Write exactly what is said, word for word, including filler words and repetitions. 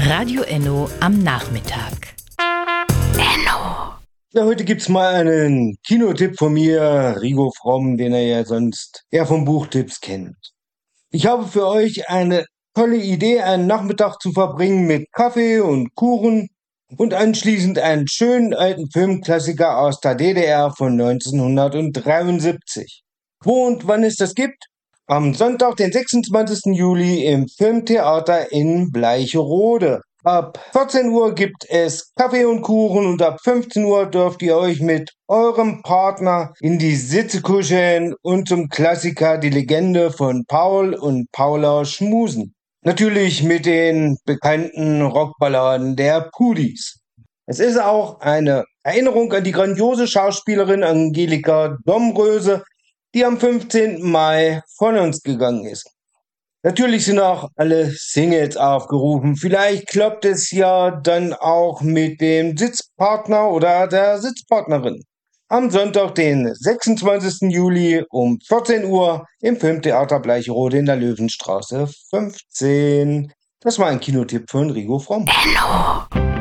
Radio Enno am Nachmittag. Enno. Ja, heute gibt's mal einen Kinotipp von mir, Rigo Fromm, den er ja sonst eher von Buchtipps kennt. Ich habe für euch eine tolle Idee, einen Nachmittag zu verbringen mit Kaffee und Kuchen und anschließend einen schönen alten Filmklassiker aus der D D R von neunzehnhundertdreiundsiebzig. Wo und wann es das gibt? Am Sonntag, den sechsundzwanzigsten Juli im Filmtheater in Bleicherode. Ab vierzehn Uhr gibt es Kaffee und Kuchen und ab fünfzehn Uhr dürft ihr euch mit eurem Partner in die Sitze kuscheln und zum Klassiker Die Legende von Paul und Paula schmusen. Natürlich mit den bekannten Rockballaden der Pudis. Es ist auch eine Erinnerung an die grandiose Schauspielerin Angelika Domröse, die am fünfzehnten Mai von uns gegangen ist. Natürlich sind auch alle Singles aufgerufen. Vielleicht klappt es ja dann auch mit dem Sitzpartner oder der Sitzpartnerin. Am Sonntag, den sechsundzwanzigsten Juli um vierzehn Uhr im Filmtheater Bleicherode in der Löwenstraße fünfzehn. Das war ein Kinotipp von Rigo Fromm. Enno.